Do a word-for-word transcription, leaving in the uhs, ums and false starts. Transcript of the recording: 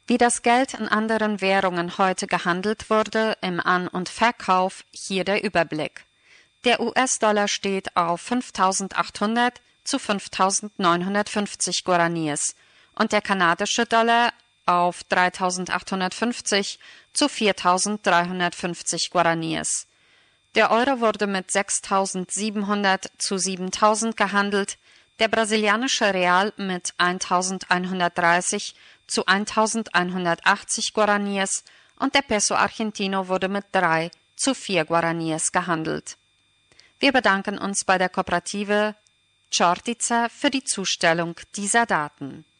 Wie das Geld in anderen Währungen heute gehandelt wurde im An- und Verkauf, hier der Überblick. Der U S-Dollar steht auf fünftausendachthundert zu fünftausendneunhundertfünfzig Guaraníes und der kanadische Dollar auf dreitausendachthundertfünfzig zu viertausenddreihundertfünfzig Guaraníes. Der Euro wurde mit sechstausendsiebenhundert zu siebentausend gehandelt, der brasilianische Real mit eintausendeinhundertdreißig zu eintausendeinhundertachtzig Guaraníes und der Peso Argentino wurde mit drei zu vier Guaraníes gehandelt. Wir bedanken uns bei der Kooperative Čortica für die Zustellung dieser Daten.